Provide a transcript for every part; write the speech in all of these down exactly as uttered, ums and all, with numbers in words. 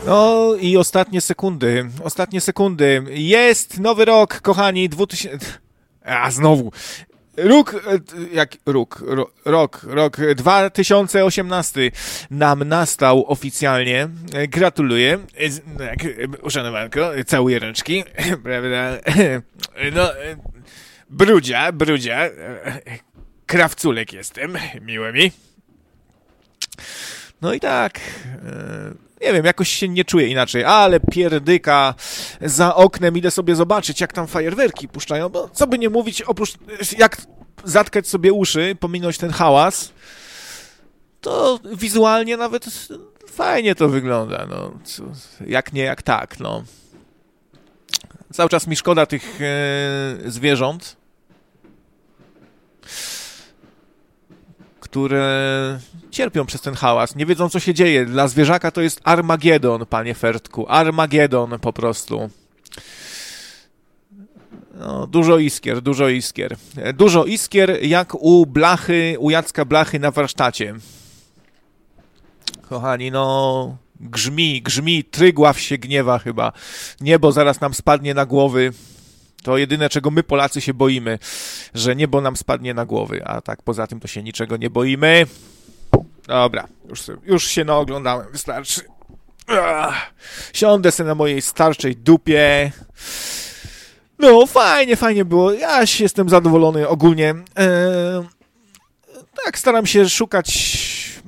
No i ostatnie sekundy, ostatnie sekundy. Jest nowy rok, kochani, dwutysięczny... A, znowu. Róg, jak róg, ro, rok, rok dwa tysiące osiemnasty nam nastał oficjalnie. Gratuluję. Uszanowanko, całuję rączki. Prawda? No, brudzia, brudzia. Krawculek jestem, miło mi. No i tak... Nie wiem, jakoś się nie czuję inaczej, ale pierdyka za oknem, idę sobie zobaczyć, jak tam fajerwerki puszczają, bo co by nie mówić, oprócz jak zatkać sobie uszy, pominąć ten hałas, to wizualnie nawet fajnie to wygląda, no, jak nie, jak tak, no. Cały czas mi szkoda tych e, zwierząt, które cierpią przez ten hałas, nie wiedzą, co się dzieje. Dla zwierzaka to jest Armagedon, panie Fertku. Armagedon po prostu. No, dużo iskier, dużo iskier. Dużo iskier, jak u Blachy, u Jacka Blachy na warsztacie. Kochani, no... Grzmi, grzmi, Trygław się gniewa chyba. Niebo zaraz nam spadnie na głowy. To jedyne, czego my Polacy się boimy, że niebo nam spadnie na głowy, a tak poza tym to się niczego nie boimy. Dobra, już, już się naoglądałem, wystarczy. Ach, siądę sobie na mojej starczej dupie. No, fajnie, fajnie było. Ja się jestem zadowolony ogólnie. Eee, tak, staram się szukać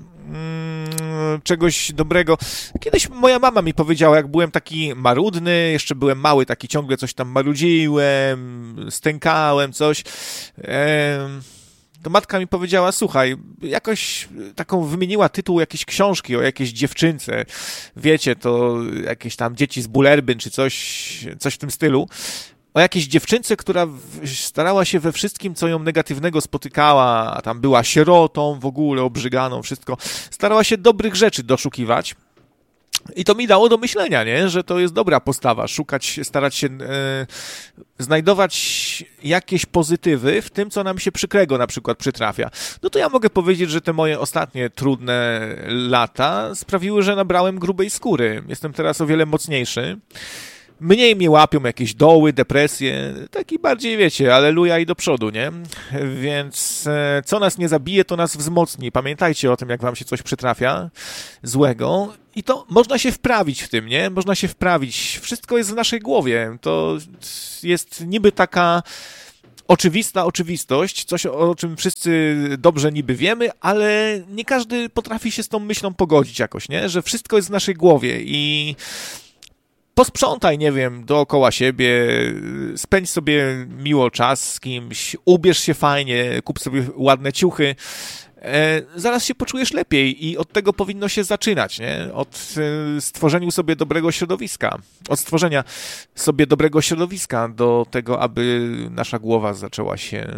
mm, czegoś dobrego. Kiedyś moja mama mi powiedziała, jak byłem taki marudny, jeszcze byłem mały, taki ciągle coś tam marudziłem, stękałem, coś. Eee, to matka mi powiedziała, słuchaj, jakoś taką wymieniła tytuł jakiejś książki o jakiejś dziewczynce. Wiecie, to jakieś tam dzieci z Bullerbyn, czy coś, coś w tym stylu. O jakiejś dziewczynce, która starała się we wszystkim, co ją negatywnego spotykała, a tam była sierotą w ogóle, obrzyganą, wszystko. Starała się dobrych rzeczy doszukiwać. I to mi dało do myślenia, nie? Że to jest dobra postawa, szukać, starać się e, znajdować jakieś pozytywy w tym, co nam się przykrego na przykład przytrafia. No to ja mogę powiedzieć, że te moje ostatnie trudne lata sprawiły, że nabrałem grubej skóry. Jestem teraz o wiele mocniejszy. Mniej mnie łapią jakieś doły, depresje, taki bardziej, wiecie, aleluja i do przodu, nie? Więc e, co nas nie zabije, to nas wzmocni. Pamiętajcie o tym, jak wam się coś przytrafia złego i to można się wprawić w tym, nie? Można się wprawić. Wszystko jest w naszej głowie. To jest niby taka oczywista oczywistość, coś, o czym wszyscy dobrze niby wiemy, ale nie każdy potrafi się z tą myślą pogodzić jakoś, nie? Że wszystko jest w naszej głowie i posprzątaj, nie wiem, dookoła siebie, spędź sobie miło czas z kimś, ubierz się fajnie, kup sobie ładne ciuchy, e, zaraz się poczujesz lepiej i od tego powinno się zaczynać, nie? Od e, stworzenia sobie dobrego środowiska, od stworzenia sobie dobrego środowiska do tego, aby nasza głowa zaczęła się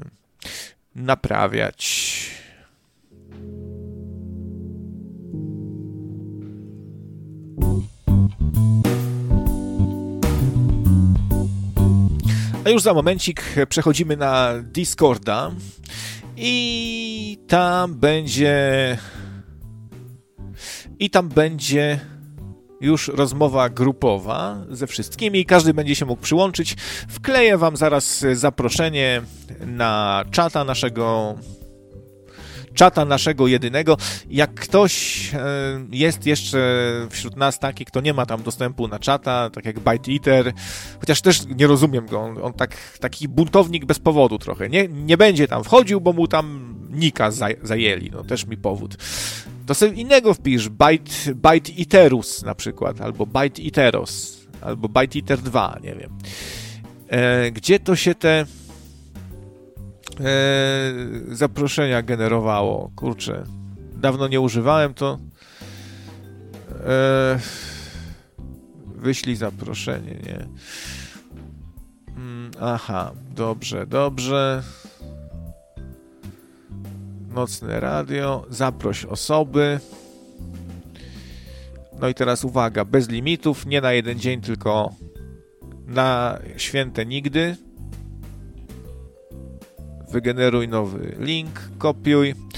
naprawiać. A już za momencik przechodzimy na Discorda i tam będzie i tam będzie już rozmowa grupowa ze wszystkimi. Każdy będzie się mógł przyłączyć. Wkleję wam zaraz zaproszenie na czata naszego czata naszego jedynego. Jak ktoś jest jeszcze wśród nas taki, kto nie ma tam dostępu na czata, tak jak Bite Eater, chociaż też nie rozumiem go, on, on tak, taki buntownik bez powodu trochę, nie, nie będzie tam wchodził, bo mu tam nika zaj- zajęli, no też mi powód. To sobie innego wpisz, Bite, Bite Eaterus na przykład, albo Bite Eateros, albo Bite Eater dwa, nie wiem. E, gdzie to się te E, zaproszenia generowało. Kurczę, dawno nie używałem to. E, wyślij zaproszenie, nie? Mm, aha, dobrze, dobrze. Nocne radio, zaproś osoby. No i teraz uwaga, bez limitów, nie na jeden dzień, tylko na święte nigdy. Wygeneruj nowy link, kopiuj.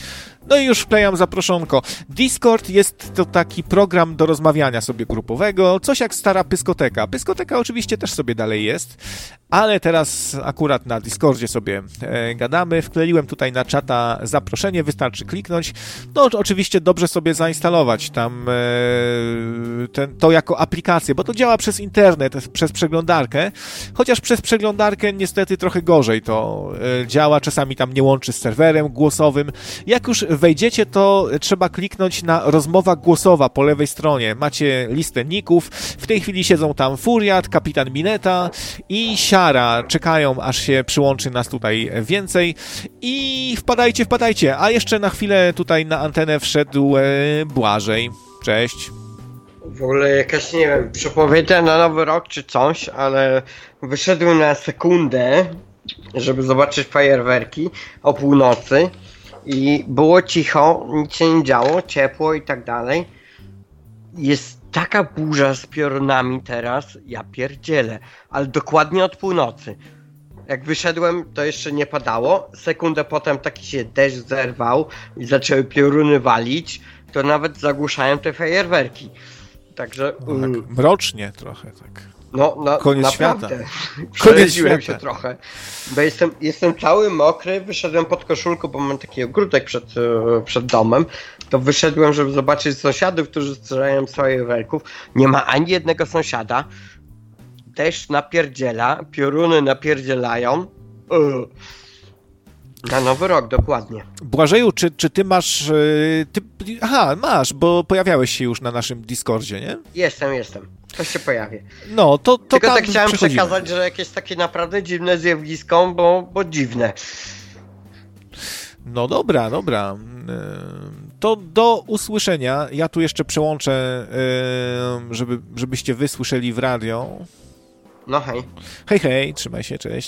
No i już wklejam zaproszonko. Discord jest to taki program do rozmawiania sobie grupowego, coś jak stara Pyskoteka. Pyskoteka oczywiście też sobie dalej jest, ale teraz akurat na Discordzie sobie e, gadamy. Wkleiłem tutaj na czata zaproszenie, wystarczy kliknąć. No oczywiście dobrze sobie zainstalować tam e, ten, to jako aplikację, bo to działa przez internet, przez przeglądarkę, chociaż przez przeglądarkę niestety trochę gorzej to e, działa, czasami tam nie łączy z serwerem głosowym. Jak już wejdziecie, to trzeba kliknąć na rozmowa głosowa po lewej stronie. Macie listę ników. W tej chwili siedzą tam Furiat, Kapitan Mineta i Siara. Czekają, aż się przyłączy nas tutaj więcej. I wpadajcie, wpadajcie. A jeszcze na chwilę tutaj na antenę wszedł e, Błażej. Cześć. W ogóle jakaś, nie wiem, przepowiednia na nowy rok czy coś, ale wyszedłem na sekundę, żeby zobaczyć fajerwerki o północy. I było cicho, nic się nie działo, ciepło i tak dalej. Jest taka burza z piorunami teraz, ja pierdzielę, ale dokładnie od północy. Jak wyszedłem, to jeszcze nie padało, sekundę potem taki się deszcz zerwał i zaczęły pioruny walić, to nawet zagłuszałem te fajerwerki. Także... No, tak mrocznie trochę, tak. No, no koniec naprawdę. świata. Przeraziłem się trochę. Bo jestem, jestem cały mokry, wyszedłem pod koszulką, bo mam taki ogródek przed, przed domem. To wyszedłem, żeby zobaczyć sąsiadów, którzy strzelają fajerwerków. Nie ma ani jednego sąsiada. Deszcz napierdziela, pioruny napierdzielają. Yy. Na nowy rok, dokładnie. Błażeju, czy, czy ty masz... Ty, aha, masz, bo pojawiałeś się już na naszym Discordzie, nie? Jestem, jestem. To się pojawi. No, to, to Tylko tam tak chciałem przechodzimy. przekazać, że jakieś takie naprawdę dziwne zjawisko, bo, bo dziwne. No dobra, dobra. To do usłyszenia. Ja tu jeszcze przełączę, żeby, żebyście wy słyszeli w radio. No hej. Hej, hej, trzymaj się, cześć.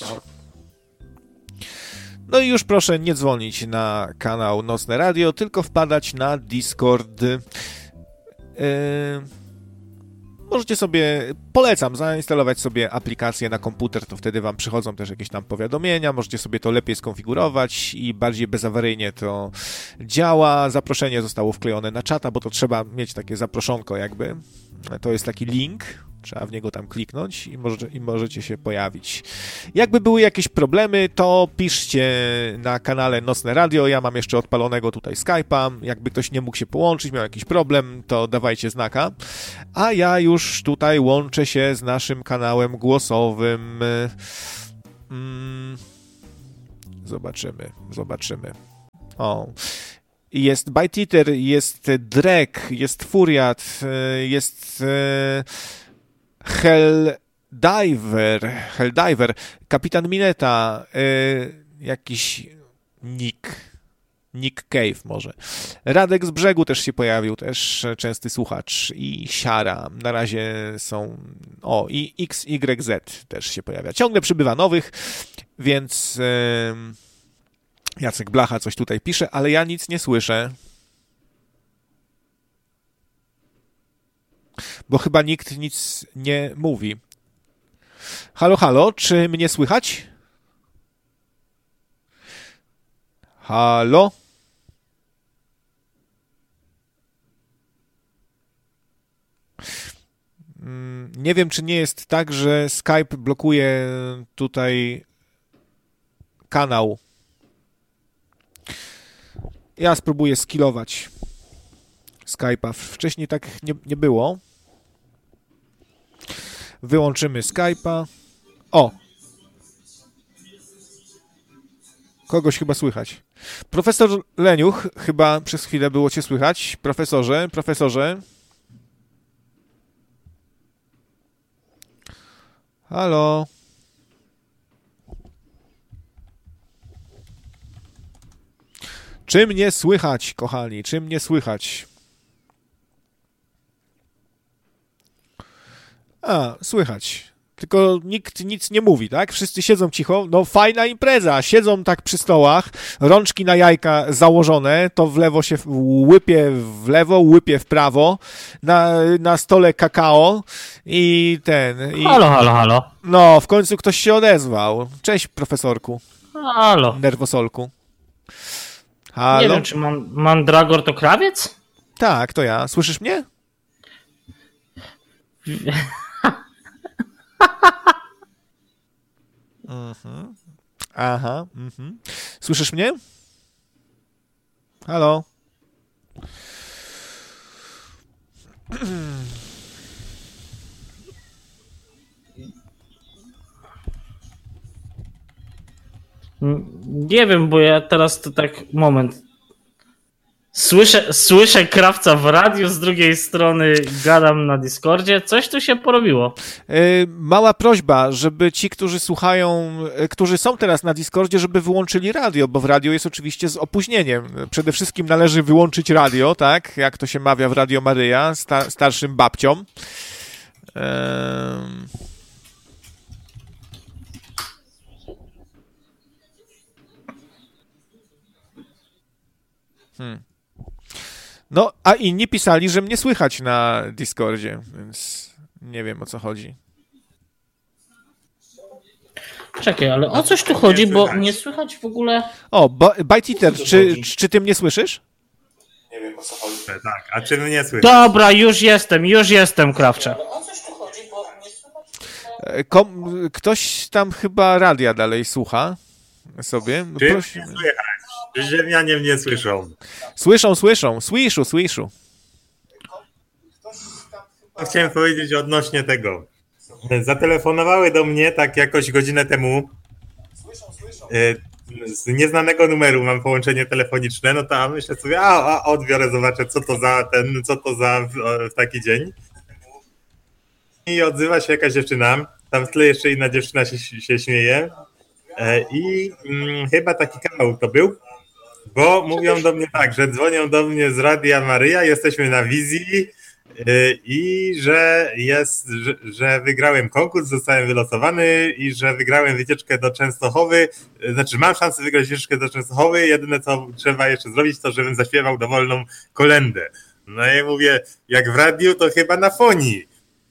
No i już proszę nie dzwonić na kanał Nocne Radio, tylko wpadać na Discord. Yy, możecie sobie, polecam, zainstalować sobie aplikację na komputer, to wtedy wam przychodzą też jakieś tam powiadomienia, możecie sobie to lepiej skonfigurować i bardziej bezawaryjnie to działa. Zaproszenie zostało wklejone na czata, bo to trzeba mieć takie zaproszonko jakby. To jest taki link. Trzeba w niego tam kliknąć i, może, i możecie się pojawić. Jakby były jakieś problemy, to piszcie na kanale Nocne Radio. Ja mam jeszcze odpalonego tutaj Skype'a. Jakby ktoś nie mógł się połączyć, miał jakiś problem, to dawajcie znaka. A ja już tutaj łączę się z naszym kanałem głosowym. Hmm. Zobaczymy, zobaczymy. O... Jest ByteEater, jest Drek, jest Furiat, jest Helldiver, Helldiver, Kapitan Mineta, jakiś Nick, Nick Cave może. Radek z Brzegu też się pojawił, też częsty słuchacz i Siara. Na razie są, o i X Y Z też się pojawia. Ciągle przybywa nowych, więc... Jacek Blacha coś tutaj pisze, ale ja nic nie słyszę. Bo chyba nikt nic nie mówi. Halo, halo, czy mnie słychać? Halo? Nie wiem, czy nie jest tak, że Skype blokuje tutaj kanał. Ja spróbuję skillować Skype'a. Wcześniej tak nie, nie było. Wyłączymy Skype'a. O! Kogoś chyba słychać. Profesor Leniuch, chyba przez chwilę było cię słychać. Profesorze, profesorze. Halo? Czy mnie słychać, kochani? Czy mnie słychać? A, słychać. Tylko nikt nic nie mówi, tak? Wszyscy siedzą cicho. No fajna impreza. Siedzą tak przy stołach, rączki na jajka założone, to w lewo się łypie w lewo, łypie w prawo, na, na stole kakao i ten... I... Halo, halo, halo. No, w końcu ktoś się odezwał. Cześć, profesorku. Halo. Nerwosolku. Halo? Nie wiem, czy man, Mandragor to krawiec? Tak, to ja. Słyszysz mnie? mhm. Aha. Mhm. Słyszysz mnie? Halo? Nie wiem, bo ja teraz to tak, moment. Słyszę, słyszę krawca w radiu, z drugiej strony gadam na Discordzie. Coś tu się porobiło. Yy, mała prośba, żeby ci, którzy słuchają, yy, którzy są teraz na Discordzie, żeby wyłączyli radio, bo w radio jest oczywiście z opóźnieniem. Przede wszystkim należy wyłączyć radio, tak? Jak to się mawia w Radio Maryja, sta- starszym babciom. Yy... Hmm. No, a inni pisali, że mnie słychać na Discordzie, więc nie wiem, o co chodzi. Czekaj, ale o coś tu chodzi, bo nie słychać w ogóle... O, Bite Eater, czy, czy ty mnie słyszysz? Nie wiem, o co chodzi. Tak, a czy mnie słychać? Dobra, już jestem, już jestem, krawcze. O coś tu chodzi, bo nie słychać... Kom, ktoś tam chyba radia dalej słucha sobie. Czy Prosi... mnie słychać? Ziemianie mnie słyszą. Słyszą, słyszą. Słyszu, słyszu. Chciałem powiedzieć odnośnie tego. Zatelefonowały do mnie tak jakoś godzinę temu. Z nieznanego numeru mam połączenie telefoniczne, no to myślę sobie, a, a odbiorę, zobaczę, co to za ten, co to za w, w taki dzień. I odzywa się jakaś dziewczyna, tam w tle jeszcze inna dziewczyna się, się śmieje. I mm, chyba taki kanał to był. Bo mówią do mnie tak, że dzwonią do mnie z Radia Maryja, jesteśmy na wizji yy, i że jest, że, że wygrałem konkurs, zostałem wylosowany i że wygrałem wycieczkę do Częstochowy, yy, znaczy mam szansę wygrać wycieczkę do Częstochowy, jedyne co trzeba jeszcze zrobić, to żebym zaśpiewał dowolną kolędę. No i mówię, jak w radiu, to chyba na fonii.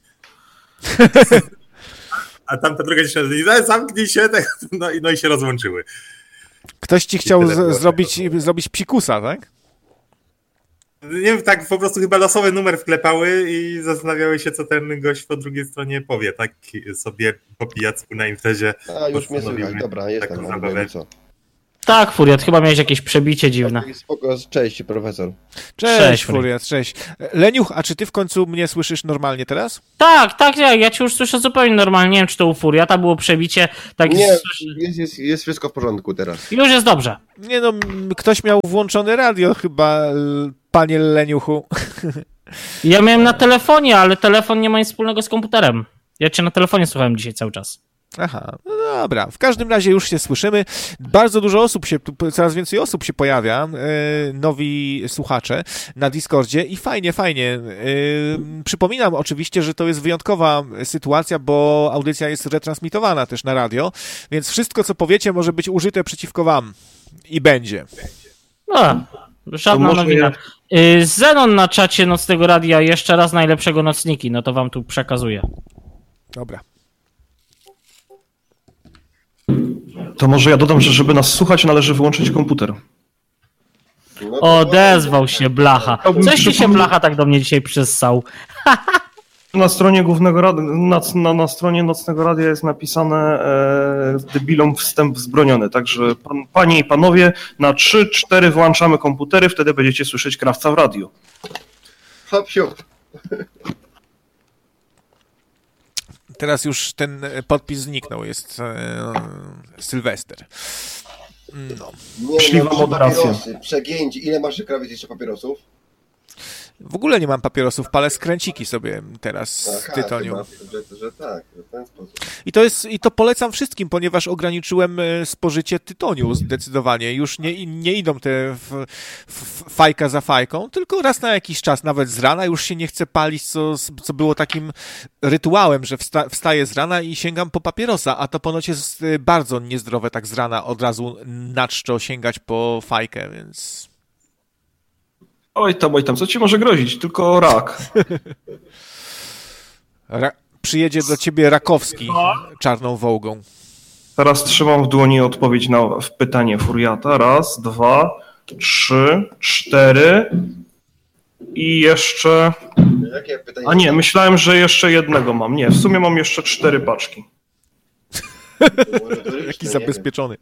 A tamta druga dziewczyna mówi, zamknij się, tak, no, no i się rozłączyły. Ktoś ci chciał z- zrobić, zrobić psikusa, tak? Nie wiem, tak po prostu chyba losowy numer wklepały i zastanawiały się, co ten gość po drugiej stronie powie, tak sobie po pijacku na imprezie. A, już mnie słychać, dobra, jestem, mam zabawę. Co? Tak, Furiat, chyba miałeś jakieś przebicie dziwne. Spoko, cześć, profesor. Cześć, Cześć, Furiat, cześć. Leniuch, a czy ty w końcu mnie słyszysz normalnie teraz? Tak, tak, ja, ja cię już słyszę zupełnie normalnie. Nie wiem, czy to u Furiata było przebicie. Tak Nie, z... jest, jest, jest wszystko w porządku teraz. Już jest dobrze. Nie no, ktoś miał włączone radio chyba, panie Leniuchu. Ja miałem na telefonie, ale telefon nie ma nic wspólnego z komputerem. Ja cię na telefonie słuchałem dzisiaj cały czas. Aha, no dobra. W każdym razie już się słyszymy. Bardzo dużo osób się, coraz więcej osób się pojawia, yy, nowi słuchacze na Discordzie i fajnie, fajnie. Yy, przypominam oczywiście, że to jest wyjątkowa sytuacja, bo audycja jest retransmitowana też na radio, więc wszystko, co powiecie, może być użyte przeciwko wam. I będzie. No, żadna nowina. Ja... Yy, Zenon na czacie Nocnego Radia, jeszcze raz najlepszego nocniki, no to wam tu przekazuję. Dobra. To może ja dodam, że żeby nas słuchać, należy wyłączyć komputer. Odezwał się Blacha. Coś ci się Blacha tak do mnie dzisiaj przyssał. Na stronie głównego radia, na, na, na stronie Nocnego Radia jest napisane e, debilom wstęp wzbroniony. Także pan, panie i panowie, na trzy cztery włączamy komputery, wtedy będziecie słyszeć krawca w radiu. Hop, siup. Teraz już ten podpis zniknął, jest e, Sylwester. No. Nie, no, papierosy, przegięć. Ile masz, krawiec, jeszcze papierosów? W ogóle nie mam papierosów, palę skręciki sobie teraz z Aha, tytoniu. Że, że tak, w ten sposób. I to jest, i to polecam wszystkim, ponieważ ograniczyłem spożycie tytoniu zdecydowanie. Już nie, nie idą te w, w, fajka za fajką, tylko raz na jakiś czas, nawet z rana już się nie chcę palić, co, co było takim rytuałem, że wsta, wstaję z rana i sięgam po papierosa, a to ponoć jest bardzo niezdrowe tak z rana od razu na czczo sięgać po fajkę, więc... Oj tam, oj tam, co ci może grozić? Tylko rak. Ra- przyjedzie do ciebie Rakowski czarną Wołgą. Teraz trzymam w dłoni odpowiedź na w pytanie Furiata. Raz, dwa, trzy, cztery i jeszcze... Jakie pytanie? A nie, myślałem, że jeszcze jednego mam. Nie, w sumie mam jeszcze cztery paczki. Jaki zabezpieczony.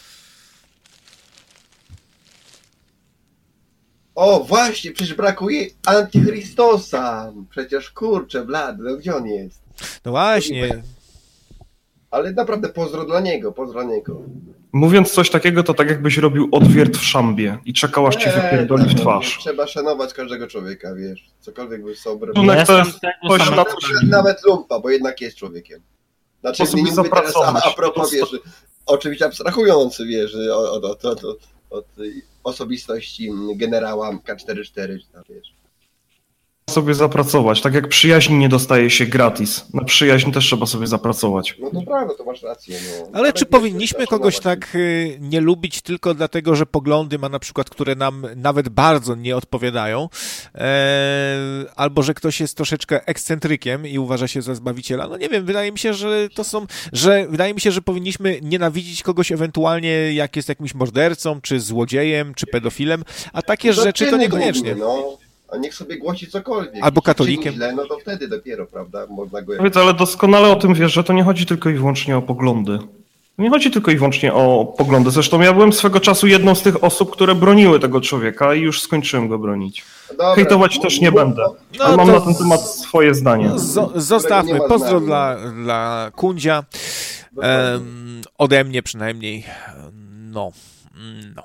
O, właśnie, przecież brakuje Antychrystosa. Przecież kurczę, blad, no gdzie on jest? No właśnie. Ale naprawdę pozdro dla niego, pozdro dla niego. Mówiąc coś takiego, to tak jakbyś robił odwiert w szambie i czekał, aż ci wypierdoli w twarz. Trzeba szanować każdego człowieka, wiesz. Cokolwiek by sobie... Tunek to jest tego coś samego na Nawet, nawet lumpa, bo jednak jest człowiekiem. Znaczy, Po sobie nie mówię teraz, a, zapracować. a propos, wiesz, oczywiście abstrahując, wiesz, od, od, od, od, od osobistości generała K czterdzieści cztery, czy tam, wiesz. sobie zapracować. Tak jak przyjaźni nie dostaje się gratis. Na przyjaźń też trzeba sobie zapracować. No to prawda, to masz rację. No. Ale czy wiesz, powinniśmy trzeba kogoś szanować. tak y, nie lubić tylko dlatego, że poglądy ma na przykład, które nam nawet bardzo nie odpowiadają, e, albo że ktoś jest troszeczkę ekscentrykiem i uważa się za zbawiciela? No nie wiem, wydaje mi się, że to są, że wydaje mi się, że powinniśmy nienawidzić kogoś ewentualnie, jak jest jakimś mordercą, czy złodziejem, czy pedofilem, a takie No rzeczy to czyny niekoniecznie. głównie, no. A niech sobie głosi cokolwiek. Albo Jeśli katolikiem. czyni źle, no to wtedy dopiero, prawda, można go... Powiedz, ale doskonale o tym wiesz, że to nie chodzi tylko i wyłącznie o poglądy. Nie chodzi tylko i wyłącznie o poglądy. Zresztą ja byłem swego czasu jedną z tych osób, które broniły tego człowieka i już skończyłem go bronić. Dobra, Hejtować też nie mów- będę. No Ale mam to- na ten temat swoje zdanie. Zo- zostawmy. nie ma Pozdro znaku. dla, dla Kundzia. Em, ode mnie przynajmniej. No. No.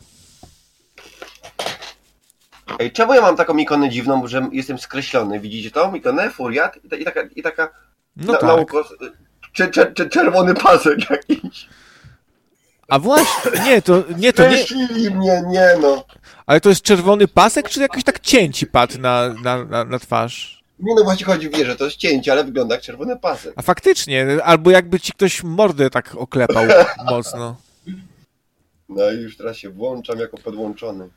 Ej, czemu ja mam taką ikonę dziwną, że jestem skreślony? Widzicie to? Ikonę? Furiat? I, ta, i taka, i taka No na, tak. na ukos, cze, cze, cze, czerwony pasek jakiś. A właśnie, nie, to nie, to nie. Skreślili mnie, nie no. Ale to jest czerwony pasek, czy jakoś tak cień ci padł na, na, na, na twarz? Nie no właśnie chodzi, wie, że to jest cięcie, ale wygląda jak czerwony pasek. A faktycznie, albo jakby ci ktoś mordę tak oklepał mocno. No i już teraz się włączam jako podłączony.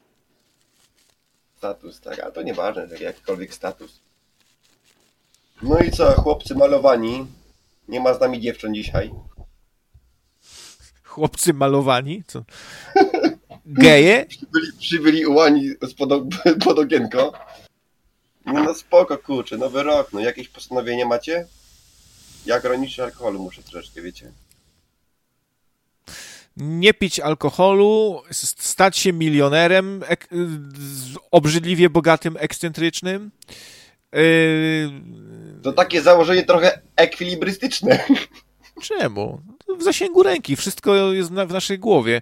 Status, tak, ale to nieważne, tak, jakikolwiek status. No i co, chłopcy malowani. Nie ma z nami dziewcząt dzisiaj. Chłopcy malowani, co? Geje? Byli, przybyli ułani pod, pod okienko. No, no spoko, kurczę, nowy rok, no jakieś postanowienie macie? Ja ograniczę alkoholu muszę troszeczkę, wiecie. Nie pić alkoholu, s- stać się milionerem, ek- z- obrzydliwie bogatym, ekscentrycznym. Yy, To takie założenie trochę ekwilibrystyczne. Czemu? W zasięgu ręki, wszystko jest na, w naszej głowie.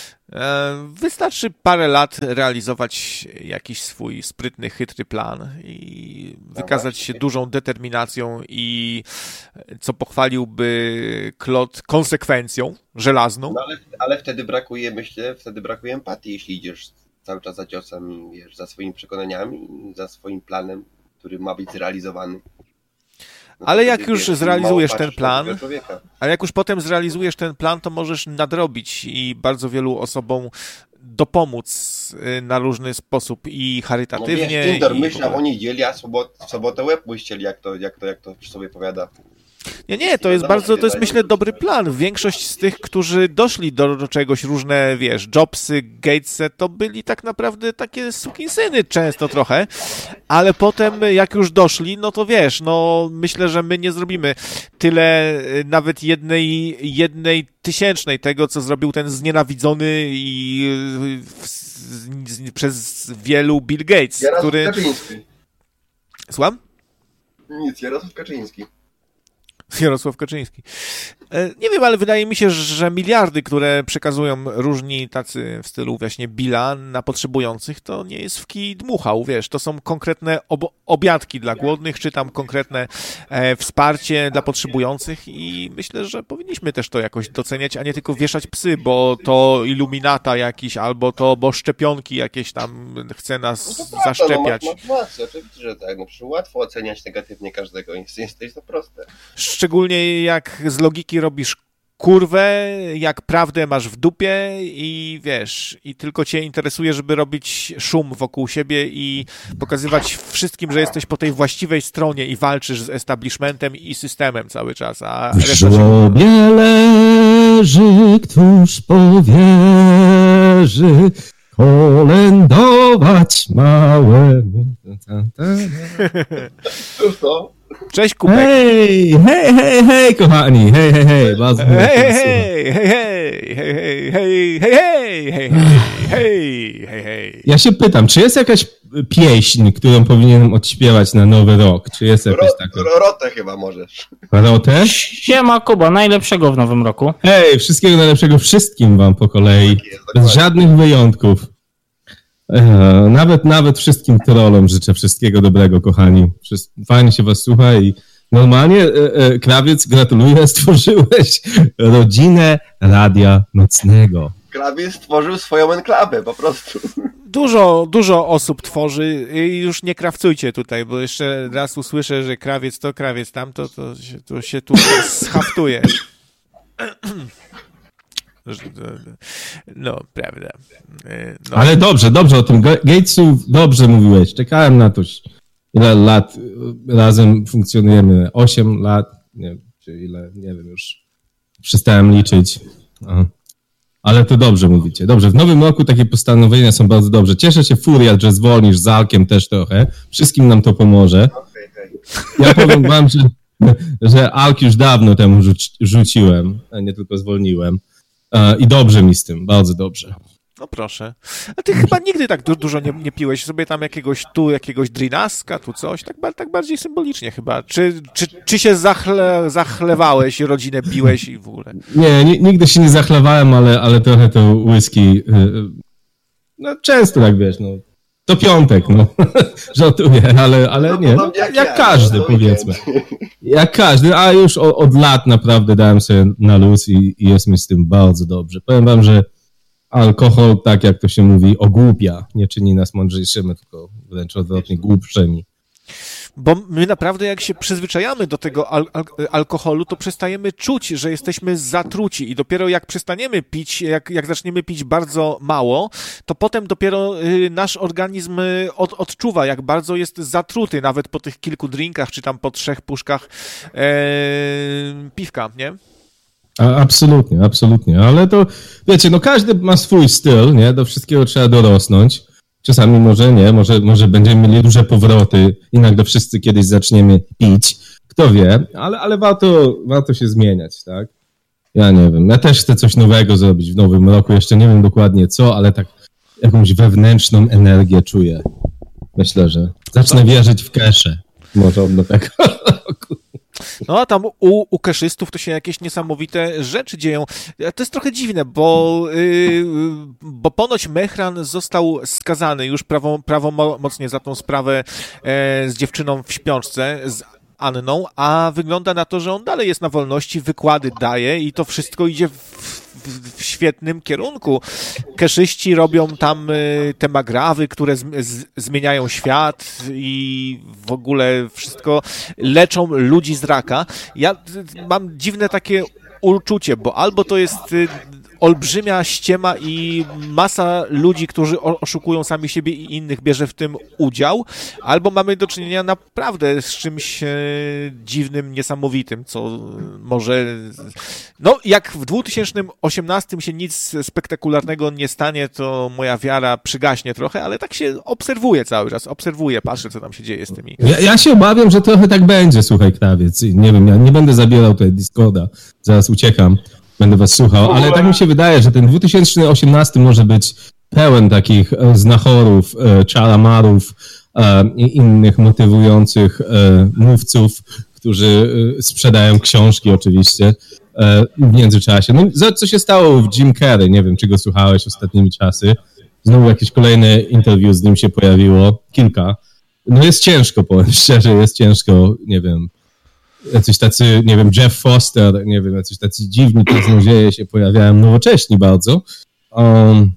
E, Wystarczy parę lat realizować jakiś swój sprytny, chytry plan i wykazać się dużą determinacją i co pochwaliłby Klot, konsekwencją żelazną. No ale, ale wtedy brakuje, myślę, wtedy brakuje empatii, jeśli idziesz cały czas za ciosem i wiesz, za swoimi przekonaniami i za swoim planem, który ma być zrealizowany. No to Ale wtedy, jak już wiesz, zrealizujesz mało ten patrzysz na plan, drugiego człowieka. a jak już potem zrealizujesz ten plan, to możesz nadrobić i bardzo wielu osobom dopomóc y, na różny sposób i No charytatywnie. wiesz, Tinder i w myślał ogóle. o niedzieli, a sobot, w sobotę łeb mu ścieli, jak to, jak to, jak to przy sobie powiada. Nie, nie, to jest wiadomo, bardzo, kiedy to jest dają myślę to dobry coś. plan. Większość z tych, którzy doszli do, do czegoś, różne, wiesz, Jobsy, Gatesy, to byli tak naprawdę takie sukinsyny często trochę, ale potem jak już doszli, no to wiesz, no myślę, że my nie zrobimy tyle y, nawet jednej, jednej tysięcznej tego, co zrobił ten znienawidzony i y, w, z, z, przez wielu Bill Gates, Jarosław który... Kaczyński. Słucham? Nic, Jarosław Kaczyński. Jarosław Kaczyński. E, Nie wiem, ale wydaje mi się, że miliardy, które przekazują różni tacy w stylu właśnie Billa na potrzebujących, to nie jest w kij dmuchał, wiesz, to są konkretne ob- obiadki dla głodnych, czy tam konkretne e, wsparcie dla potrzebujących i myślę, że powinniśmy też to jakoś doceniać, a nie tylko wieszać psy, bo to iluminata jakiś, albo to, bo szczepionki jakieś tam chce nas No to prawda, zaszczepiać. No, masz rację, oczywiście, że tak. No, przecież łatwo oceniać negatywnie każdego, jest, jest, jest to proste. Szczególnie jak z logiki robisz kurwę, jak prawdę masz w dupie i wiesz, i tylko cię interesuje, żeby robić szum wokół siebie i pokazywać wszystkim, że jesteś po tej właściwej stronie i walczysz z establishmentem i systemem cały czas, a W reszta się... żłobie leży, któż powierzy kolędować małemu. Cóż to? Cześć, Kubek. Hej, hej, hej, hej, kochani, hej, hej, hej, bardzo miło Hej, was hej, słuchać. hej, hej, hej, hej, hej, hej, hej, hej, hej, hej, hej. Ja się pytam, czy jest jakaś pieśń, którą powinienem odśpiewać na Nowy Rok? Czy jest jakaś taka? Ro- Rotę chyba możesz. Rotę? Siema Kuba, najlepszego w nowym roku. Hej, wszystkiego najlepszego wszystkim wam po kolei, Tak jest, bez dokładnie. żadnych wyjątków. E, nawet, nawet wszystkim trollom życzę wszystkiego dobrego, kochani. Wszys- Fajnie się was słucha i normalnie, e, e, Krawiec, gratuluję, stworzyłeś rodzinę Radia Nocnego. Krawiec stworzył swoją enklawę, po prostu. Dużo, dużo osób tworzy i już nie krawcujcie tutaj, bo jeszcze raz usłyszę, że krawiec to, krawiec tamto, to się, to się tu schaftuje. No, prawda. No. Ale dobrze, dobrze o tym Ga- Gatesu dobrze mówiłeś. Czekałem na to. Ile lat y, razem funkcjonujemy? Osiem lat? Nie wiem, czy ile, nie wiem już. Przestałem liczyć. Aha. Ale to dobrze mówicie. Dobrze, w nowym roku takie postanowienia są bardzo dobrze. Cieszę się, Furiat, że zwolnisz z Alkiem też trochę. Wszystkim nam to pomoże. Okej, hej. Ja powiem wam, że, że Alk już dawno temu rzuci, rzuciłem, a nie tylko zwolniłem. E, I dobrze mi z tym, bardzo dobrze. No proszę. A ty chyba nigdy tak du- dużo nie, nie piłeś sobie tam jakiegoś tu, jakiegoś drinaska, tu coś, tak, ba- tak bardziej symbolicznie chyba. Czy, czy, czy się zachle, zachlewałeś, rodzinę biłeś i w ogóle? Nie, ni- nigdy się nie zachlewałem, ale, ale trochę to whisky. y, y, No często tak wiesz, no. To piątek, no. Żartuję, ale, ale nie. No, podobnie jak, jak jak ja, każdy, no, powiedzmy. weekend. Jak każdy, a już o, od lat naprawdę dałem sobie na luz i, i jest mi z tym bardzo dobrze. Powiem wam, że alkohol, tak jak to się mówi, ogłupia. Nie czyni nas mądrzejszymi, tylko wręcz odwrotnie, głupszymi. Bo my naprawdę jak się przyzwyczajamy do tego al- al- alkoholu, to przestajemy czuć, że jesteśmy zatruci i dopiero jak przestaniemy pić, jak, jak zaczniemy pić bardzo mało, to potem dopiero y, nasz organizm y, od, odczuwa, jak bardzo jest zatruty, nawet po tych kilku drinkach, czy tam po trzech puszkach e, piwka, nie? A, absolutnie, absolutnie, ale to, wiecie, no każdy ma swój styl, nie? Do wszystkiego trzeba dorosnąć. Czasami może nie, może, może będziemy mieli duże powroty i nagle wszyscy kiedyś zaczniemy pić. Kto wie, ale, ale warto, warto się zmieniać, tak? Ja nie wiem, ja też chcę coś nowego zrobić w nowym roku, jeszcze nie wiem dokładnie co, ale tak jakąś wewnętrzną energię czuję. Myślę, że zacznę wierzyć w keszę. Może od nowego roku. No a tam u, u keszystów to się jakieś niesamowite rzeczy dzieją. To jest trochę dziwne, bo, yy, bo ponoć Mehran został skazany już prawo, prawomocnie za tą sprawę e, z dziewczyną w śpiączce, z Anną, a wygląda na to, że on dalej jest na wolności, wykłady daje i to wszystko idzie w, w, w świetnym kierunku. Keszyści robią tam y, te magrawy, które z, z, zmieniają świat i w ogóle wszystko leczą ludzi z raka. Ja y, mam dziwne takie uczucie, bo albo to jest y, olbrzymia ściema i masa ludzi, którzy o- oszukują sami siebie i innych, bierze w tym udział, albo mamy do czynienia naprawdę z czymś e, dziwnym, niesamowitym, co może... No, jak w dwa tysiące osiemnastym się nic spektakularnego nie stanie, to moja wiara przygaśnie trochę, ale tak się obserwuje cały czas, obserwuję, patrzę, co tam się dzieje z tymi... Ja, ja się obawiam, że trochę tak będzie, słuchaj, Krawiec. I nie wiem, ja nie będę zabierał tutaj Discorda, zaraz uciekam, będę was słuchał, ale tak mi się wydaje, że ten dwa tysiące osiemnasty może być pełen takich e, znachorów, e, czalamarów e, i innych motywujących e, mówców, którzy e, sprzedają książki oczywiście e, w międzyczasie. No, zobacz, co się stało w Jim Carrey, nie wiem, czy go słuchałeś ostatnimi czasy. Znowu jakieś kolejne interview z nim się pojawiło, kilka. No jest ciężko, powiem szczerze, jest ciężko, nie wiem, jacyś tacy, nie wiem, Jeff Foster, nie wiem, jacyś tacy dziwni kaznodzieje się pojawiają, nowocześni bardzo. Um,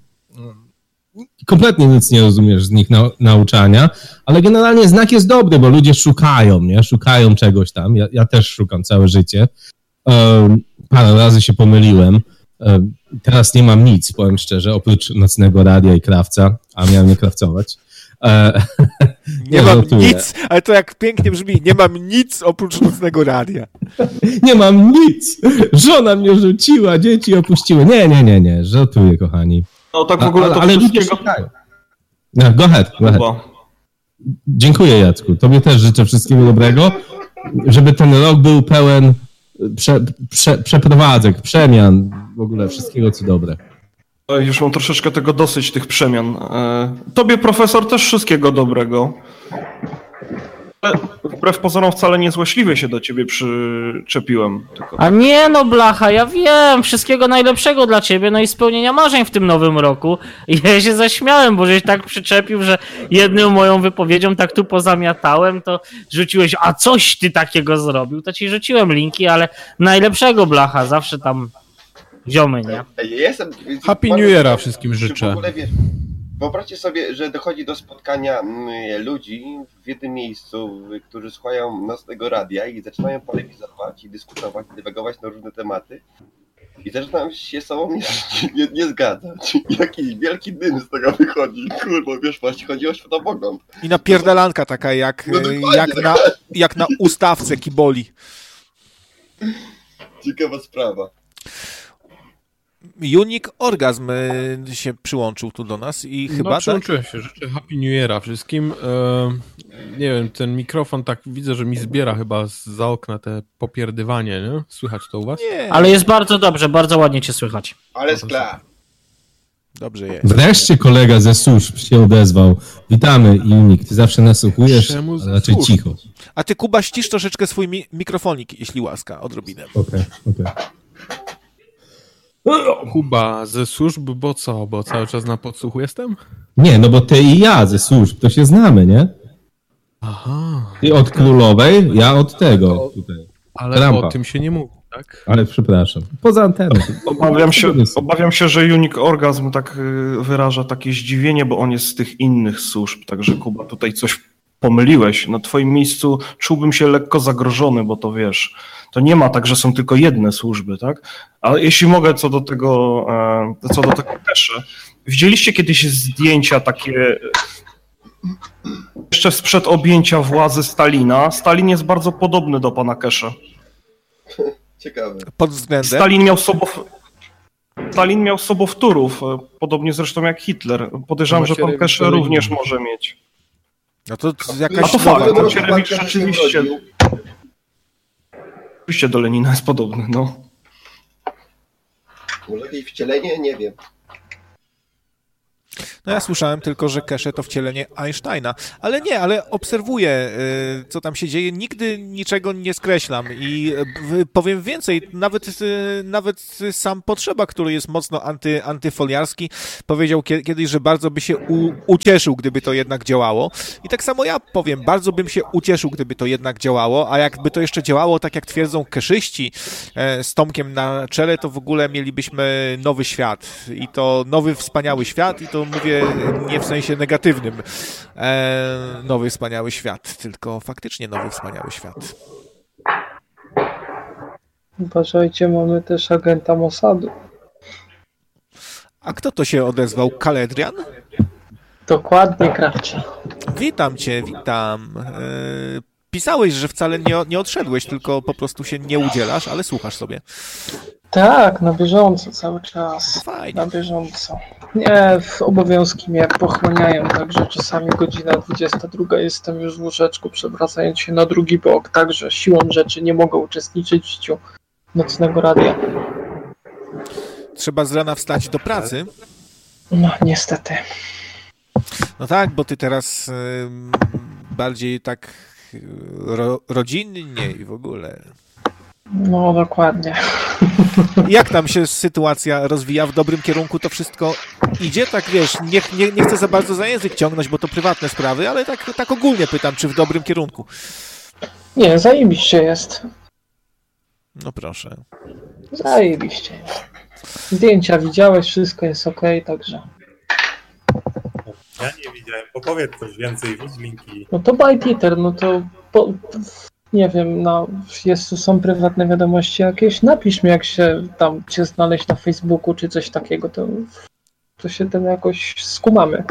kompletnie nic nie rozumiesz z nich na, nauczania, ale generalnie znak jest dobry, bo ludzie szukają, nie? Szukają czegoś tam. Ja, ja też szukam całe życie. Um, parę razy się pomyliłem. Um, teraz nie mam nic, powiem szczerze, oprócz nocnego radia i krawca, a miałem nie krawcować. E, Nie, nie mam żartuję. nic, ale to jak pięknie brzmi, nie mam nic oprócz nocnego radia. Nie mam nic. Żona mnie rzuciła, dzieci opuściły. Nie, nie, nie, nie. Żartuję, kochani. No tak w ogóle ale, to ale ludzie wszystkiego... szukają. No, go ahead, go ahead. Dziękuję, Jacku. Tobie też życzę wszystkiego dobrego, żeby ten rok był pełen prze, prze, przeprowadzek, przemian, w ogóle wszystkiego co dobre. Już mam troszeczkę tego dosyć, tych przemian. Tobie, profesor, też wszystkiego dobrego. Ale wbrew pozorom wcale nie złośliwie się do ciebie przyczepiłem. Tylko... A nie no, blacha, ja wiem, wszystkiego najlepszego dla ciebie, no i spełnienia marzeń w tym nowym roku. I ja się zaśmiałem, bo żeś tak przyczepił, że jedną moją wypowiedzią tak tu pozamiatałem, to rzuciłeś, a coś ty takiego zrobił, to ci rzuciłem linki, ale najlepszego, blacha, zawsze tam ziomy, nie? Ja jestem... Happy New Year'a wszystkim życzę. W ogóle, wiesz, wyobraźcie sobie, że dochodzi do spotkania mm, ludzi w jednym miejscu, którzy słuchają nocnego radia i zaczynają polemizować i dyskutować, dywagować na różne tematy i zaczynają się z sobą nie, nie, nie zgadzać. Jaki wielki dym z tego wychodzi. Kurwa, wiesz, właśnie chodzi o światopogląd. I napierdalanka taka jak, No jak, na, jak na ustawce kiboli. Ciekawa sprawa. Unique Orgasm się przyłączył tu do nas i chyba No, przyłączyłem tak? się. Życzę Happy New Year'a wszystkim. E, nie wiem, ten mikrofon tak widzę, że mi zbiera chyba za okna te popierdywanie, nie? Słychać to u was? Nie. Ale jest bardzo dobrze, bardzo ładnie cię słychać. Ale skla. Dobrze jest. Wreszcie kolega ze służb się odezwał. Witamy, Unique. Ty zawsze nasłuchujesz, Czemu ale raczej służb? cicho. A ty, Kuba, ścisz troszeczkę swój mi- mikrofonik, jeśli łaska, odrobinę. Okej, okej. Kuba ze służb, bo co? Bo cały czas na podsłuchu jestem? Nie, no bo ty i ja ze służb, to się znamy, nie? Aha. Ty od królowej, ja od tego tutaj. Ale Trumpa. o tym się nie mówi, tak? Ale przepraszam. Poza anteną. Obawiam się, obawiam się, że Unique Orgasm tak y, wyraża takie zdziwienie, bo on jest z tych innych służb, także Kuba, tutaj coś pomyliłeś. Na twoim miejscu czułbym się lekko zagrożony, bo to wiesz, to nie ma tak, że są tylko jedne służby, tak? Ale jeśli mogę co do tego, e, co do tego Kesze, widzieliście kiedyś zdjęcia takie jeszcze sprzed objęcia władzy Stalina? Stalin jest bardzo podobny do pana Kesze. Ciekawe. Pod względem... Stalin miał sobow... Stalin miał sobowtórów, e, podobnie zresztą jak Hitler. Podejrzewam, że pan Kesze również może mieć. No to A jakaś to nowa... fakt, Macierewicz rzeczywiście... Rzeczywiście do Lenina jest podobny, no. Może jakieś wcielenie? Nie wiem. No ja słyszałem tylko, że Kesze to wcielenie Einsteina. Ale nie, ale obserwuję, y, co tam się dzieje. Nigdy niczego nie skreślam i y, powiem więcej, nawet, y, nawet sam Potrzeba, który jest mocno anty, antyfoliarski, powiedział kie, kiedyś, że bardzo by się u, ucieszył, gdyby to jednak działało. I tak samo ja powiem, bardzo bym się ucieszył, gdyby to jednak działało, a jakby to jeszcze działało, tak jak twierdzą keszyści y, z Tomkiem na czele, to w ogóle mielibyśmy nowy świat. I to nowy, wspaniały świat i to mówię nie w sensie negatywnym e, nowy, wspaniały świat, tylko faktycznie nowy, wspaniały świat. Uważajcie, mamy też agenta Mossadu. A kto to się odezwał? Kaledrian? Dokładnie, Krawcze. Witam cię, witam. E, pisałeś, że wcale nie, nie odszedłeś, tylko po prostu się nie udzielasz, ale słuchasz sobie. Tak, na bieżąco cały czas. Fajnie. Na bieżąco. Nie, obowiązki mnie pochłaniają, także czasami godzina dwudziesta druga jestem już w łóżeczku, przewracając się na drugi bok, także siłą rzeczy nie mogę uczestniczyć w życiu nocnego radia. Trzeba z rana wstać do pracy. No, niestety. No tak, bo ty teraz y, bardziej tak ro, rodzinnie i w ogóle... No, dokładnie. Jak tam się sytuacja rozwija w dobrym kierunku? To wszystko idzie? Tak wiesz, nie, nie, nie chcę za bardzo za język ciągnąć, bo to prywatne sprawy, ale tak, tak ogólnie pytam, czy w dobrym kierunku? Nie, zajebiście jest. No proszę. Zajebiście jest. Zdjęcia widziałeś, wszystko jest okej, także... Ja nie widziałem. Opowiedz coś więcej, rzuć linki. No to Byte Eater, no to... Po... Nie wiem, no, jest, są prywatne wiadomości jakieś, napisz mi, jak się tam cię znaleźć na Facebooku, czy coś takiego, to, to się tam jakoś skumamy.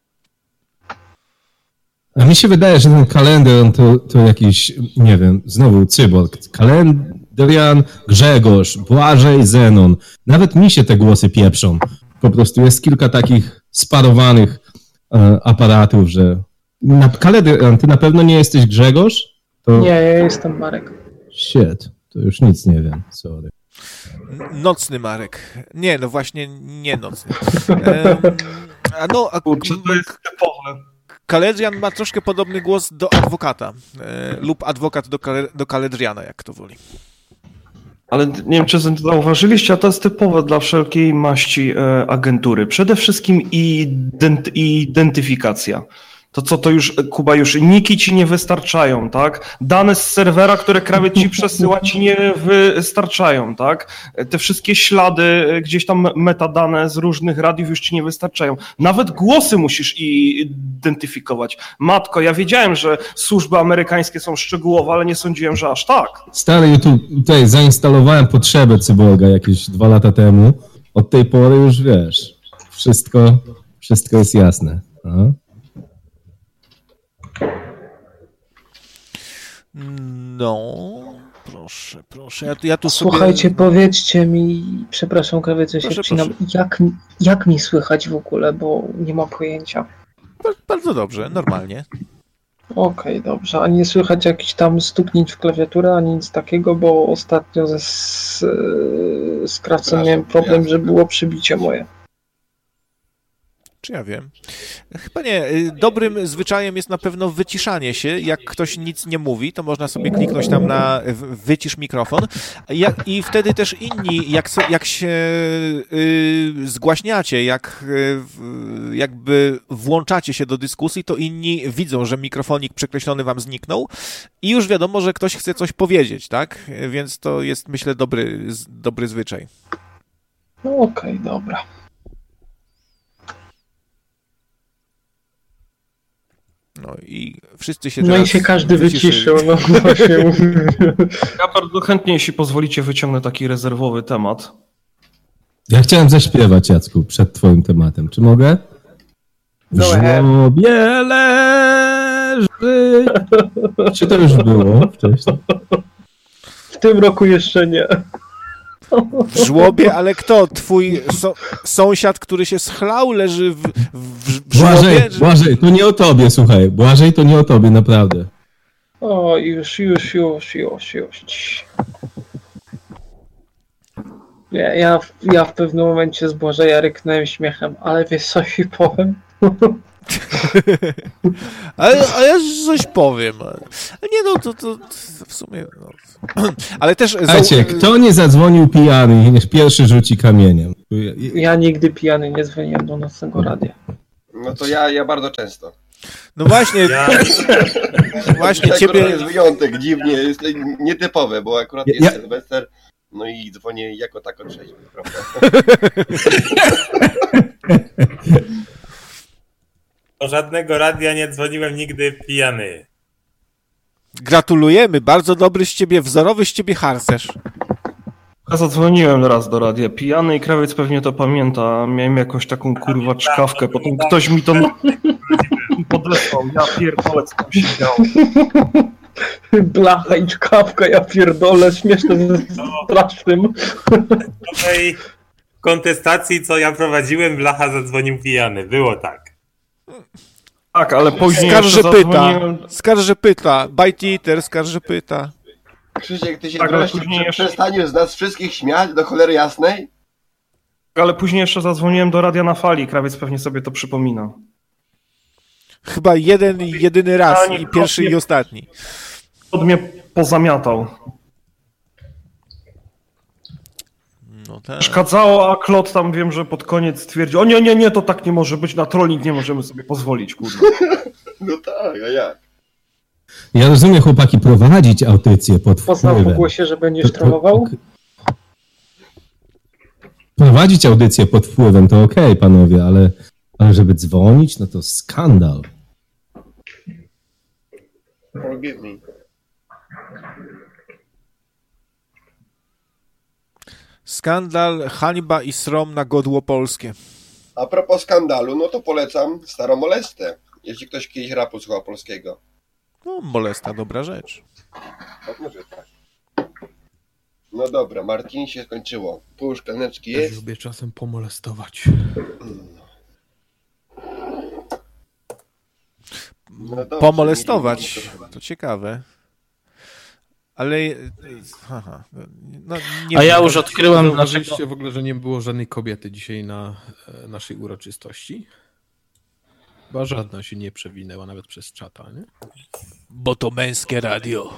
A mi się wydaje, że ten kalendar to, to jakiś, nie wiem, znowu cyborg. Kalendrian, Grzegorz, Błażej, Zenon. Nawet mi się te głosy pieprzą. po prostu jest kilka takich sparowanych e, aparatów, że... Na, Kaledrian, ty na pewno nie jesteś Grzegorz? To... Nie, ja jestem Marek. Shit, to już nic nie wiem, sorry. Nocny Marek. Nie, no właśnie nie nocny. Um, a no, a, Kurczę, to jest typowe. Kaledrian ma troszkę podobny głos do adwokata e, lub adwokat do, Kale, do Kaledriana, jak to woli. Ale nie wiem, czy zauważyliście, a to jest typowe dla wszelkiej maści e, agentury. Przede wszystkim ident, identyfikacja. To co, to już, Kuba, już niki ci nie wystarczają, tak? Dane z serwera, które krawiec ci przesyła, ci nie wystarczają, tak? Te wszystkie ślady, gdzieś tam metadane z różnych radiów już ci nie wystarczają. Nawet głosy musisz identyfikować. Matko, ja wiedziałem, że służby amerykańskie są szczegółowe, ale nie sądziłem, że aż tak. Stary, YouTube, tutaj zainstalowałem potrzebę Cyborga jakieś dwa lata temu. Od tej pory już wiesz, wszystko, wszystko jest jasne. A? No, proszę, proszę. Ja, ja tu Słuchajcie, sobie... powiedzcie mi, przepraszam, krawiec, że się Proszę, wcinam, jak, jak mi słychać w ogóle, bo nie mam pojęcia. Bardzo dobrze, normalnie. Okej, okay, dobrze. A nie słychać jakichś tam stuknięć w klawiaturę, ani nic takiego, bo ostatnio ze z, z krawcem miałem problem, że było przybicie moje. Czy ja wiem? Chyba nie. Dobrym zwyczajem jest na pewno wyciszanie się. Jak ktoś nic nie mówi, to można sobie kliknąć tam na wycisz mikrofon. I wtedy też inni, jak, jak się zgłaśniacie, jak jakby włączacie się do dyskusji, to inni widzą, że mikrofonik przekreślony wam zniknął i już wiadomo, że ktoś chce coś powiedzieć, tak? Więc to jest, myślę, dobry, dobry zwyczaj. No okej, okay, dobra. No i wszyscy się No teraz i się każdy wyciszył. No, ja bardzo chętnie, jeśli pozwolicie, wyciągnę taki rezerwowy temat. Ja chciałem zaśpiewać, Jacku, przed twoim tematem. Czy mogę? W żłobie leży... Czy to już było wcześniej? W tym roku jeszcze nie. W żłobie, ale kto? Twój so, sąsiad, który się schlał, leży w, w, w żłobie? Błażej, Błażej, to nie o tobie, słuchaj. Błażej, to nie o tobie, naprawdę. O, już, już, już, już, już. Ja, ja, ja w pewnym momencie z Błażeja ryknąłem śmiechem, ale wiesz co ci powiem? ale, ale ja coś powiem. Nie no, to, to, to w sumie... No. Ale też... Słuchajcie, kto nie zadzwonił pijany i niech pierwszy rzuci kamieniem? Ja nigdy pijany nie dzwoniłem do nocnego radia. No to ja, ja bardzo często. No właśnie... Ja... właśnie to ciebie... jest wyjątek, dziwnie, jest nietypowe, bo akurat jest ja... Sylwester, no i dzwonię jako tako trzeźwy, prawda? Do żadnego radia nie dzwoniłem nigdy pijany. Gratulujemy, bardzo dobry z ciebie, wzorowy z ciebie harcerz. Ja zadzwoniłem raz do radia pijany i krawiec pewnie to pamięta. Miałem jakąś taką kurwa czkawkę, potem ktoś mi to podesłał. Ja pierdolę, co tam się działo. Blacha i czkawka, ja pierdolę, śmieszne ze strasznym. W tej kontestacji, co ja prowadziłem, Blacha zadzwonił pijany. Było tak. Tak, ale później Skarży pyta, zadzwoniłem... skarży pyta, Bite Eater, skarży pyta. Krzysiek, ty się tak, wreszcie jeszcze... przestaniesz z nas wszystkich śmiać do cholery jasnej? Ale później jeszcze zadzwoniłem do Radia na Fali, krawiec pewnie sobie to przypomina. Chyba jeden i jedyny raz, i pierwszy i ostatni. Od mnie pozamiatał. No tak. Przeszkadzało, a Klot tam wiem, że pod koniec stwierdził, o nie, nie, nie, to tak nie może być, na trolling nie możemy sobie pozwolić, kurwa. No tak, a jak? Ja rozumiem, chłopaki, prowadzić audycję pod wpływem. Poznam po głosie, że będziesz trollował? Prowadzić audycję pod wpływem to okej, okay, panowie, ale, ale żeby dzwonić, no to skandal. Forgive me. Skandal, hańba i srom na godło polskie. A propos skandalu, no to polecam Starą Molestę, jeśli ktoś kiedyś rapu słuchał polskiego. No, Molesta, dobra rzecz. Tak, może tak. No dobra, Martin, się skończyło. Pół szklaneczki Też jest. lubię czasem pomolestować. No dobrze, Pomolestować. nie wiem, To ciekawe. Ale... Aha. No, nie A ja wiem. już odkryłem, dlaczego... Zauważyliście w ogóle, że nie było żadnej kobiety dzisiaj na e, naszej uroczystości? Chyba żadna się nie przewinęła nawet przez czata, nie? Bo to męskie radio.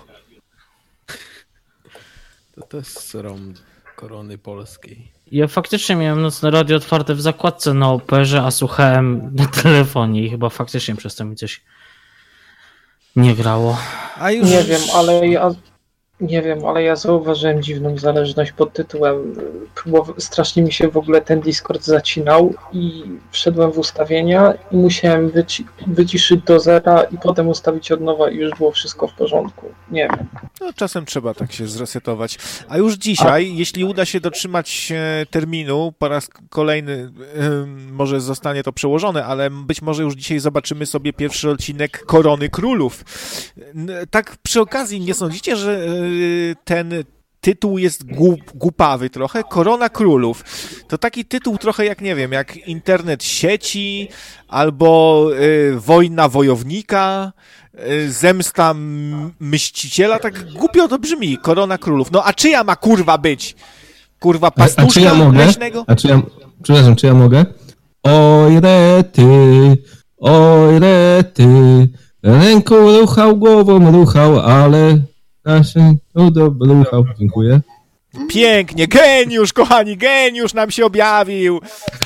To to jest srom korony polskiej. Ja faktycznie miałem nocne radio otwarte w zakładce na operze, a słuchałem na telefonie i chyba faktycznie przez to mi coś nie grało. A już... Nie wiem, ale ja nie wiem, ale ja zauważyłem dziwną zależność pod tytułem. Próbow- strasznie mi się w ogóle ten Discord zacinał i wszedłem w ustawienia i musiałem wyci- wyciszyć do zera i potem ustawić od nowa i już było wszystko w porządku. Nie wiem. No, czasem trzeba tak się zresetować. A już dzisiaj, A... jeśli uda się dotrzymać e, terminu, po raz kolejny e, może zostanie to przełożone, ale być może już dzisiaj zobaczymy sobie pierwszy odcinek Korony Królów. N- tak przy okazji, nie sądzicie, że e, ten tytuł jest głup, głupawy trochę? Korona Królów. To taki tytuł trochę jak, nie wiem, jak Internet sieci albo e, Wojna Wojownika, Zemsta Mściciela, tak głupio to brzmi, Korona Królów. No a czyja ma kurwa być? Kurwa pastuszka a, a czy ja mogę? leśnego? A czy ja, przepraszam, czy ja mogę? Oj rety, oj rety, ręką ruchał, głową ruchał, ale naszym udobruchał. Dziękuję. Pięknie, geniusz, kochani, geniusz nam się objawił.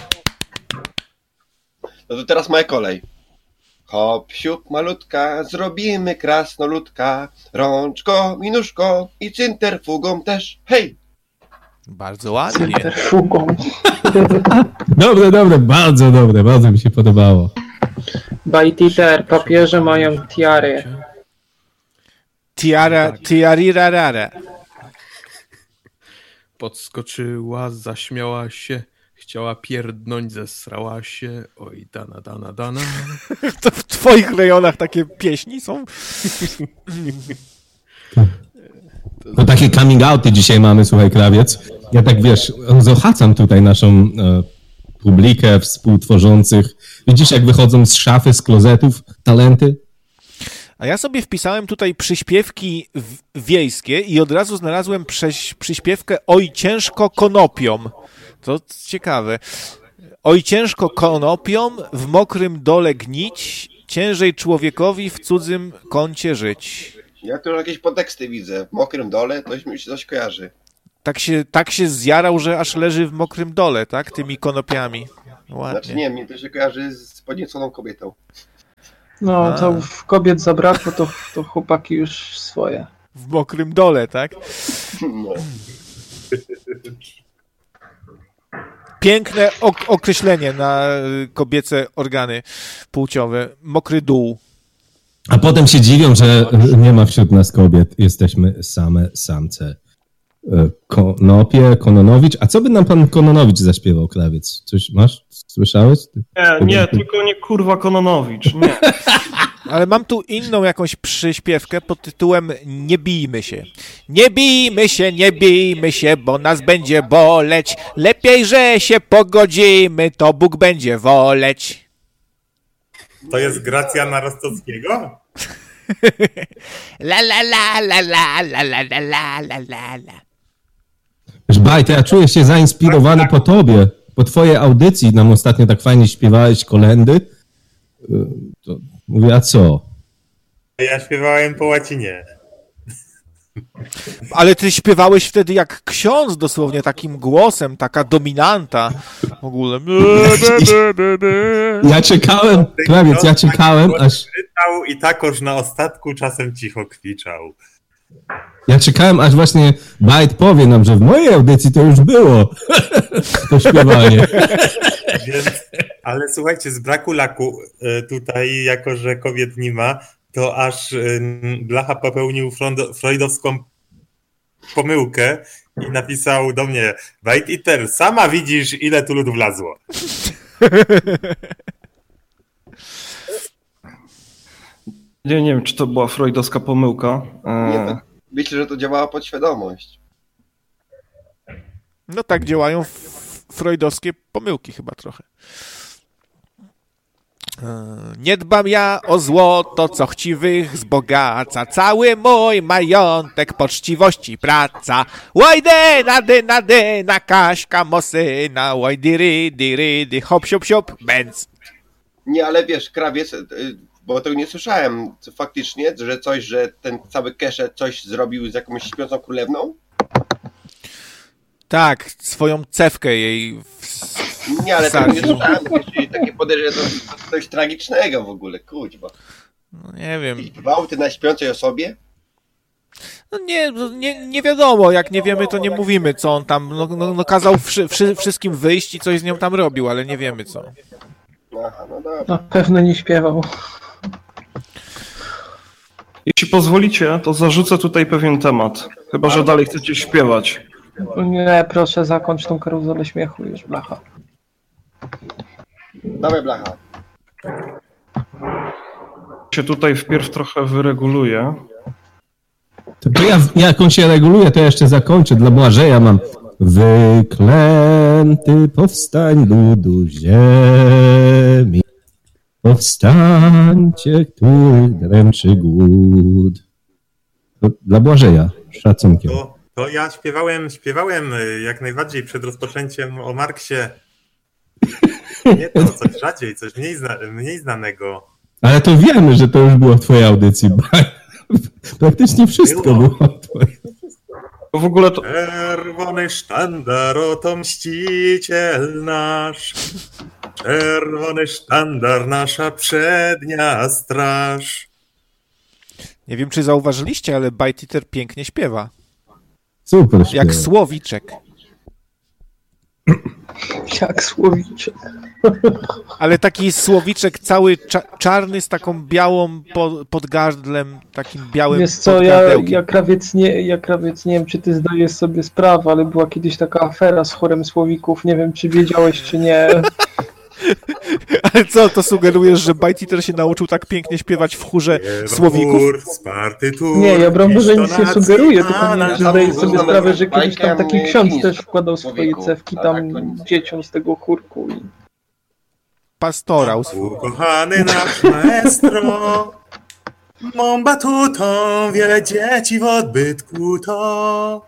No to teraz moja kolej. Hop, siup, malutka, zrobimy krasnoludka, rączko, minuszko i centrifugą też, hej! Bardzo ładnie. Centrifugą. Dobre, dobre, bardzo dobre, bardzo mi się podobało. Bajtiter, papieże mają tiary. Tiara, tiarirarara. Podskoczyła, zaśmiała się, chciała pierdnąć, zesrała się, oj dana, dana, dana. To w twoich rejonach takie pieśni są? No takie coming outy dzisiaj mamy, słuchaj, Krawiec. Ja tak, wiesz, zohacam tutaj naszą e, publikę współtworzących. Widzisz, jak wychodzą z szafy, z klozetów talenty? A ja sobie wpisałem tutaj przyśpiewki w- wiejskie i od razu znalazłem prześ- przyśpiewkę Oj ciężko konopią. To ciekawe. Oj ciężko konopią, w mokrym dole gnić, ciężej człowiekowi w cudzym kącie żyć. Ja tu jakieś podteksty widzę. W mokrym dole, to mi się coś kojarzy. Tak się, tak się zjarał, że aż leży w mokrym dole, tak? Tymi konopiami. Ładnie. Znaczy nie, mnie to się kojarzy z podnieconą kobietą. No, A. to w kobiet zabrakło, to, to chłopaki już swoje. W mokrym dole, tak? No. Piękne ok- określenie na y, kobiece organy płciowe. Mokry dół. A potem się dziwią, że nie ma wśród nas kobiet. Jesteśmy same samce. E, Konopie, Kononowicz. A co by nam pan Kononowicz zaśpiewał, Krawiec? Coś masz? Słyszałeś? Nie, nie, tylko nie kurwa Kononowicz, nie. Ale mam tu inną jakąś przyśpiewkę pod tytułem Nie bijmy się. Nie bijmy się, nie bijmy się, bo nas będzie boleć. Lepiej, że się pogodzimy, to Bóg będzie woleć. To jest Gracjana Rostockiego? La la la la la la la la la la la la. Wiesz, Bajt, ja czuję się zainspirowany po tobie. Po twojej audycji nam ostatnio tak fajnie śpiewałeś kolędy. E, To mówię, a co? Ja śpiewałem po łacinie. Ale ty śpiewałeś wtedy jak ksiądz dosłownie, takim głosem, taka dominanta w ogóle. Ja czekałem, Krawiec, ja czekałem, aż... Czytał i takoż na ostatku czasem cicho kwiczał. Ja czekałem, aż właśnie Bajt powie nam, że w mojej audycji to już było to śpiewanie. Więc, ale słuchajcie, z braku laku y, tutaj, jako że kobiet nie ma, to aż y, Blacha popełnił frond- freudowską pomyłkę i napisał do mnie: White Eater, sama widzisz, ile tu ludu wlazło. Nie, nie wiem, czy to była freudowska pomyłka. Nie, E, to, myślę, że to działała podświadomość. No tak działają f- freudowskie pomyłki chyba trochę. Nie dbam ja o złoto, co chciwych wzbogaca. Cały mój majątek poczciwości praca. Łojdy, nady, nady, na Kaśka, mosyna. Łojdyry, dyry, dy, hop, siop, siop, bęc. Nie, ale wiesz, krawiec, bo tego nie słyszałem faktycznie, że coś, że ten cały Kesze coś zrobił z jakąś śpiącą królewną? Tak, swoją cewkę jej w... Nie, ale tego nie słyszałem, takie podejrzenie to, to coś tragicznego w ogóle, kuźba. No nie wiem. Gwałty na śpiącej osobie? No nie, nie, nie wiadomo, jak nie wiemy, to nie mówimy, co on tam, no, no, no kazał wszy, wszy, wszystkim wyjść i coś z nią tam robił, ale nie wiemy co. Aha, no dobra. Na pewno nie śpiewał. Jeśli pozwolicie, to zarzucę tutaj pewien temat. Chyba, że dalej chcecie śpiewać. Nie, proszę, zakończ tą karuzelę śmiechu już, blacha. Dawaj, blacha. Się tutaj wpierw trochę wyreguluję. To, to ja, jak on się reguluje, to ja jeszcze zakończę. Dla Błażeja mam wyklęty powstań ludu ziemi. Powstańcie, których dręczy głód. To dla Błażeja, szacunkiem. To, to ja śpiewałem, śpiewałem jak najbardziej przed rozpoczęciem o Marksie. Nie to, coś rzadziej, coś mniej, zna, mniej znanego. Ale to wiemy, że to już było w twojej audycji. Praktycznie wszystko było, było w twojej. W ogóle to... Czerwony sztandar, oto mściciel nasz. Czerwony sztandar, nasza przednia straż. Nie wiem, czy zauważyliście, ale Bajtiter pięknie śpiewa. Super śpiewa. Jak Słowiczek. Jak Słowiczek. Ale taki Słowiczek cały cza- czarny z taką białą po- pod gardlem, takim białym Wiesz co, ja, podgardełkiem. ja, krawiec nie, ja krawiec nie wiem, czy ty zdajesz sobie sprawę, ale była kiedyś taka afera z chorem Słowików, nie wiem, czy wiedziałeś, czy nie. Ale co, to sugerujesz, że Bajtiter się nauczył tak pięknie śpiewać w chórze Słowików? Nie, ja broń Boże nic nie sugeruję, tylko nie wiem, czy zdajesz sobie sprawę, że kiedyś tam taki ksiądz też wkładał swoje cewki tam dzieciom z tego chórku. I... Pastorał. Ukochany nasz maestro, mą batutą wiele dzieci w odbytku to.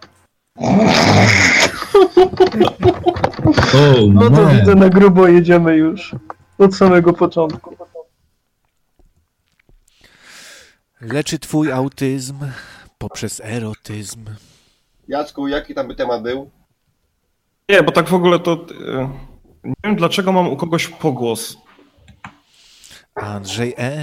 Oh, no to man. widzę, na grubo jedziemy już. Od samego początku. Leczy twój autyzm poprzez erotyzm. Jacku, jaki tam by temat był? Nie, bo tak w ogóle to... Nie wiem, dlaczego mam u kogoś pogłos. Andrzej E.